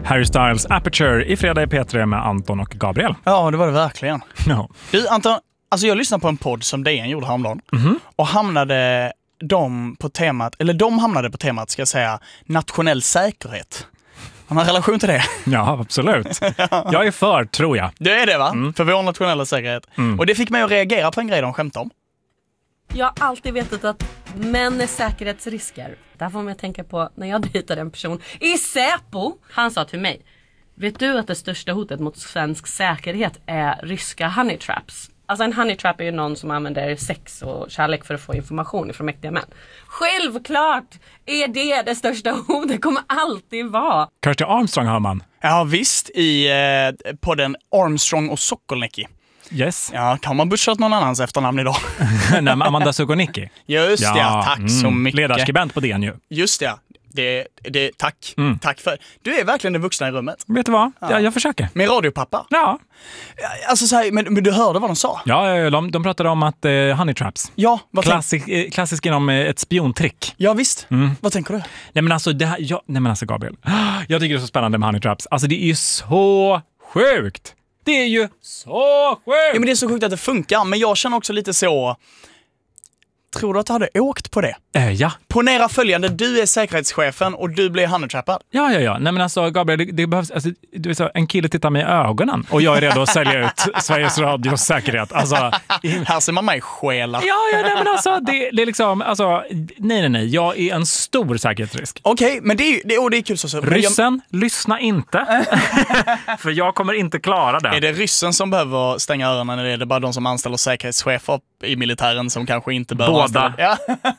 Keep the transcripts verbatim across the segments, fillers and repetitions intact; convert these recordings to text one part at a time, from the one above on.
Harry Styles Aperture i fredag i P tre med Anton och Gabriel. Ja, det var det verkligen. No. Du, Anton, alltså jag lyssnade på en podd som D N gjorde häromdagen. Mm-hmm. Och hamnade de på temat, eller de hamnade på temat, ska jag säga, nationell säkerhet. Har man en relation till det? Ja, absolut. Jag är för, tror jag. Det är det, va? Mm. För vår nationella säkerhet. Mm. Och det fick mig att reagera på en grej de skämtade om. Jag har alltid vetat att män är säkerhetsrisker. Där får man tänka på när jag dejtade en person i Säpo. Han sa till mig: vet du att det största hotet mot svensk säkerhet är ryska honey traps? Alltså en honey trap är ju någon som använder sex och kärlek för att få information från mäktiga män. Självklart är det det största hotet. Det kommer alltid vara. Kirsty Armstrong har man. Ja, visst. I eh, podden Armstrong och Sokolnäcki. Yes. Ja, kan man butchat någon annans efternamn idag? Nej, Amanda Sukonicki. Just ja, ja, tack mm, så mycket. Ledarskribent på D N ju. Just det, det, det tack. Mm. Tack för. Du är verkligen den vuxna i rummet. Vet du vad? Ja. Jag, jag försöker. Med radiopappa? Ja. Alltså så här, men, men du hörde vad de sa? Ja, de, de pratade om att eh, honey traps. Ja, vad Klassik, eh, klassisk inom eh, ett spiontrick. Ja, visst. Mm. Vad tänker du? Nej men alltså, det här, jag, nej men alltså Gabriel. Jag tycker det är så spännande med honey traps. Alltså det är ju så sjukt. Det är ju så sjukt! Ja, men det är så sjukt att det funkar. Men jag känner också lite så... Tror du att du hade åkt på det? Äh, ja. Ponera följande, du är säkerhetschefen och du blir honeytrappad. Ja, ja, ja. Nej men alltså Gabriel, det, det behövs... Alltså, du vet så, en kille tittar mig i ögonen och jag är redo att sälja ut Sveriges Radios säkerhet. Alltså... Här ser man mig stjäla. Ja, ja, nej men alltså, det, det är liksom... Alltså, nej, nej, nej. Jag är en stor säkerhetsrisk. Okej, okay, men det är, det, oh, det är kul så. så. Ryssen, jag... lyssna inte. För jag kommer inte klara det. Är det ryssen som behöver stänga öronen eller är det bara de som anställer säkerhetschefer i militären som kanske inte behöver Båda. Ja.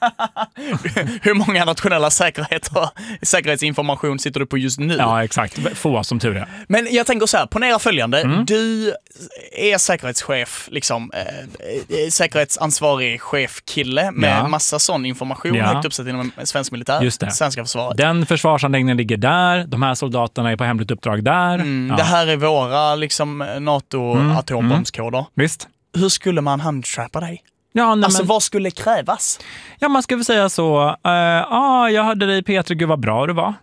Hur många nationella säkerheter, säkerhetsinformation sitter du på just nu? Ja, exakt. Få som tur är. Men jag tänker så här, ponera följande. Mm. Du är säkerhetschef, liksom, eh, säkerhetsansvarig chefkille med ja. massa sån information ja. högt uppsatt inom svensk militär, just det. Svenska försvaret. Den försvarsanläggningen ligger där, de här soldaterna är på hemligt uppdrag där. Mm, ja. Det här är våra liksom, NATO-atombombskoder. Mm. Visst. Hur skulle man handtrappa dig? Ja, nej, alltså men... vad skulle krävas? Ja, man ska väl säga så. Ja, uh, ah, jag hörde dig P tre, gud vad bra du var.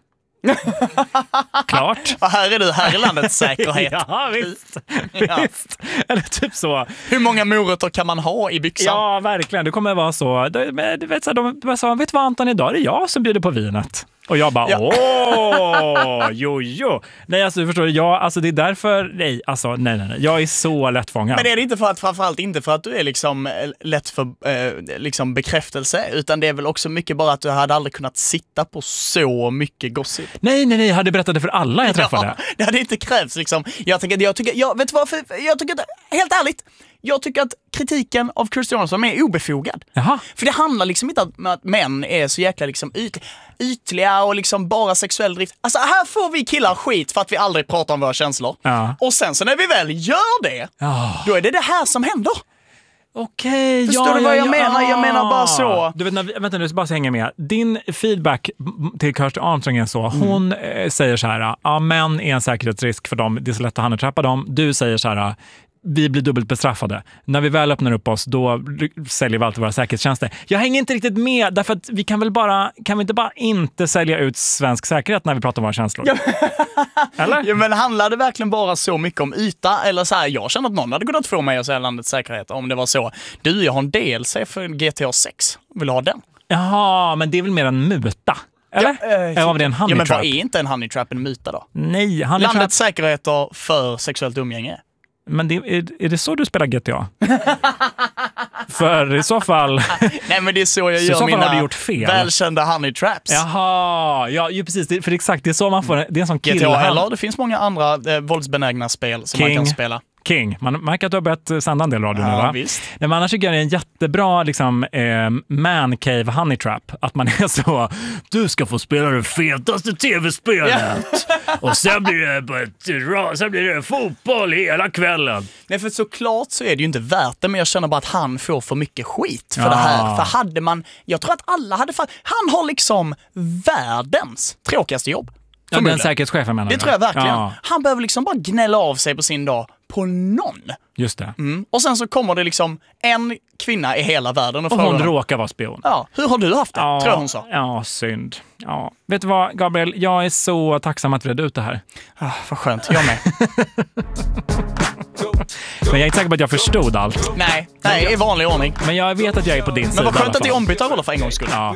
Klart. Och här är du, här är landets säkerhet. Ja, visst. Ja. Visst. Eller typ så. Hur många morötter kan man ha i byxan? Ja, verkligen. Det kommer vara så. Du vet, så de, de sa, vet du vad Anton, idag är det jag som bjuder på vinet. Och jag bara, ja. åh, jo, jo. Nej, alltså, du förstår, jag, alltså, det är därför, nej, alltså, nej, nej, nej. Jag är så lättfångad. Men är det inte för att, framförallt inte för att du är liksom lätt för eh, liksom bekräftelse, utan det är väl också mycket bara att du hade aldrig kunnat sitta på så mycket gossip. Nej, nej, nej, jag hade berättat det för alla jag träffade. Ja, det hade inte krävts liksom. Jag tycker, jag tycker, jag vet vad, för, jag tycker, helt ärligt, jag tycker att kritiken av Kirsty Armstrong är obefogad. Jaha. För det handlar liksom inte om att män är så jäkla liksom yt, ytliga och liksom bara sexuell drift. Alltså här får vi killar skit för att vi aldrig pratar om våra känslor. Ja. Och sen så när vi väl gör det, ja. då är det det här som händer. Okej, okay, Förstår ja, du vad ja, jag ja. menar? Jag menar bara så. Du vet, när, vänta nu, bara så hänger med. Din feedback till Kirsty Armstrong är så. Mm. Hon eh, säger så här, ja, män är en säkerhetsrisk för dem. Det är så lätt att handtrappa dem. Du säger så här, vi blir dubbelt bestraffade. När vi väl öppnar upp oss, då säljer vi alltid våra säkerhetstjänster. Jag hänger inte riktigt med, därför att vi kan väl bara, kan vi inte bara inte sälja ut svensk säkerhet när vi pratar om våra känslor? Ja. Eller? Ja, men handlar det verkligen bara så mycket om yta? Eller så här, jag känner att någon hade kunnat få mig att säga landets säkerhet om det var så. Du, jag har en D L C för G T A sex. Vill du ha den? Jaha, men det är väl mer en muta? Eller? Ja, äh, Eller var det en honey ja, men trap? vad är inte en honey trap en muta då? Nej, honey landets trap... säkerheter för sexuellt umgänge. Men det, är, är det så du spelar G T A? För i så fall... Nej, men det är så jag gör så mina har du gjort fel. välkända honey traps. Jaha, ja, ju precis. Det, för exakt, det är så man får... Det är en sån G T A eller det finns många andra eh, våldsbenägna spel som King. Man kan spela. King. Man märker att du har börjat sända en del radio ja, nu, va? Visst. Nej, men annars tycker jag det är en jättebra liksom, eh, man cave honey trap. Att man är så, du ska få spela det fetaste tv-spelet. Yeah. Och sen blir, det, sen blir det fotboll hela kvällen. Nej, för såklart så är det ju inte värt det, men jag känner bara att han får för mycket skit för ja. det här. För hade man, jag tror att alla hade, han har liksom världens tråkigaste jobb. Ja, den säkerhetschefen menar Det du? tror jag verkligen. Ja. Han behöver liksom bara gnälla av sig på sin dag på någon. Just det. Mm. Och sen så kommer det liksom en kvinna i hela världen och, och frågar hon honom, råkar vara spion. Ja, hur har du haft det? Ja, tror jag hon sa. Ja, synd. Ja. Vet du vad, Gabriel? Jag är så tacksam att vi redde ut det här. Ah, vad skönt, jag med. Men jag är inte säker på att jag förstod allt. Nej, nej, i vanlig ordning. Men jag vet att jag är på din sida. Men vad i alla skönt att fall. det är ombytta roller för en gångs skull. Ja.